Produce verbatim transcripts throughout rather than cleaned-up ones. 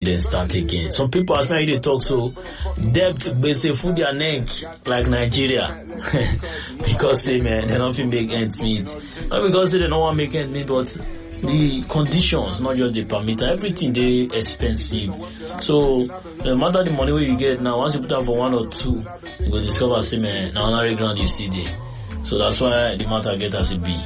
then start again. Some people, as many they talk, so debt basically food their neck like Nigeria because they man they don't make ends meet. Not because they don't want to make ends meet, but the conditions, not just the permit, everything they expensive. So no matter the money where you get now, once you put out for one or two, you go discover say man now another ground you see there. So that's why the matter get as it be.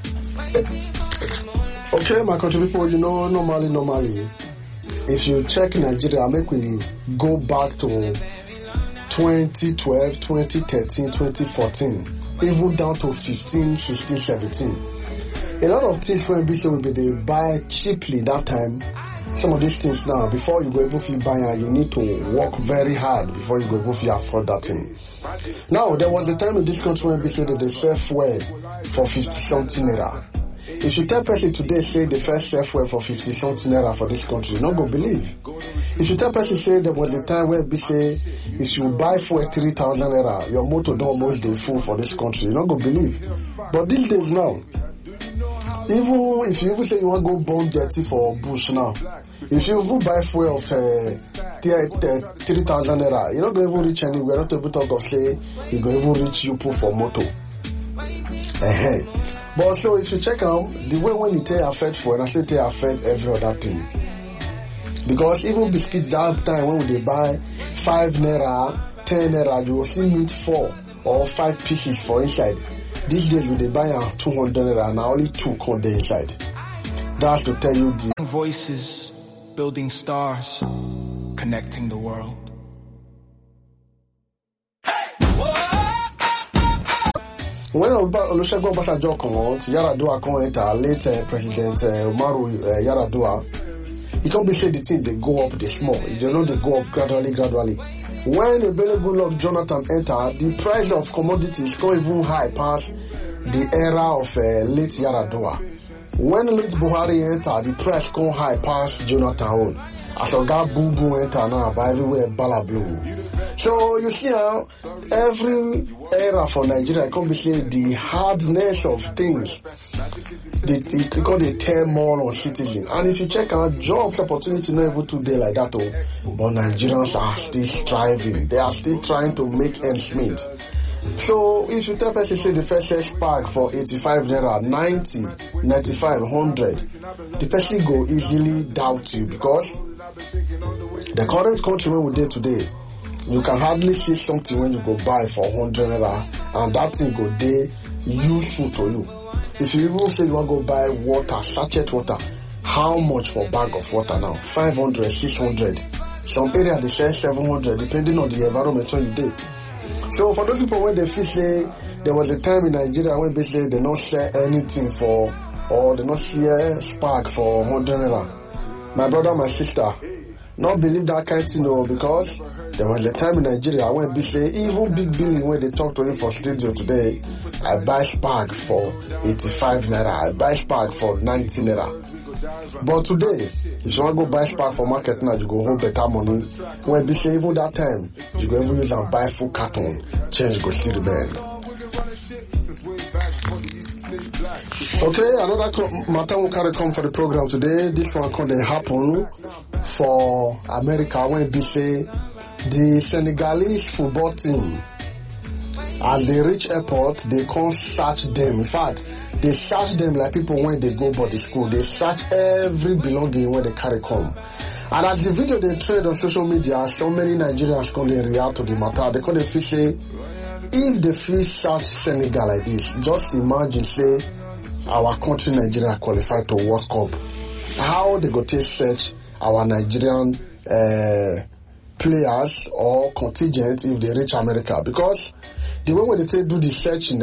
Okay, my country people, you know, normally, normally, if you check Nigeria, make we go back to twenty twelve, twenty thirteen, twenty fourteen, even down to fifteen, sixteen, seventeen. A lot of things when be will be they buy cheaply that time. Some of these things now, before you go able to buy and you need to work very hard before you go able to afford that thing. Now, there was a time in this country when we said that they sell fuel for fifty something naira. If you tell person today say the first sell fuel for fifty something naira for this country, you not go believe. If you tell person say there was a time where we say if you buy fuel three thousand naira, your motor don't almost dey full for this country, you not go believe. But these days now, even if you even say you want to go burn jetty for bush now, if you even buy fuel of uh, three thousand naira, you're not going to even reach anywhere. Not able to talk of say you're going to even reach you pull for motor. Uh-huh. But so if you check out the way when it affect fuel, and I say it affect every other thing. Because even biscuit that time when they buy five naira, ten naira, you will still need four or five pieces for inside. These days when they buy a two hundred naira, now only two come there inside. That's to tell you the voices, building stars, connecting the world. When Olusegun Obasanjo come on, Yar'Adua come enter, late uh, President uh, Umaru uh, Yar'Adua, he can't be say the thing they go up, they small. You know they go up gradually, gradually. When Ebele Goodluck Jonathan enter, the price of commodities go even high past the era of uh, late Yar'Adua. When late Buhari enter, the price go high past Jonathan own. As Oga Boo Boo enter now, by everywhere Bala Blue. So you see how every era for Nigeria can be say the hardness of things. They, they, because they tell more on citizens. And if you check out jobs opportunity not able to do like that, oh, but Nigerians are still striving. They are still trying to make ends meet. So if you tell person say the first search pack for eighty-five naira, ninety, ninety-five, one hundred, the person go easily doubt you because the current country where we dey today, you can hardly see something when you go buy for one hundred naira and that thing go dey useful to you. If you even say you want to go buy water, sachet water, how much for bag of water now? five hundred, six hundred. Some area they sell seven hundred depending on the environment where you dey. So for those people when they feel say there was a time in Nigeria when they say they not sell anything for or they not sell spark for one hundred naira. My brother, my sister, not believe that kind of thing no, because there was a time in Nigeria when they say even big building when they talk to him for studio today, I buy spark for eighty-five naira, I buy spark for ninety naira. But today, if you want to go buy spark for market now, you go home better money. When they say even that time, you go even use and buy full carton, change go still remain. Okay, another co- matter will carry come for the program today. This one can happen for America when they say the Senegalese football team, as they reach airport, they can't search them. In fact, they search them like people when they go body school. They search every belonging when they carry come. And as the video they trade on social media, so many Nigerians come they react to the matter. They come they feel say, if they feel search Senegal like this, just imagine say our country Nigeria qualified to World Cup. How they go take search our Nigerian uh, players or contingent if they reach America? Because the way when they say do the searching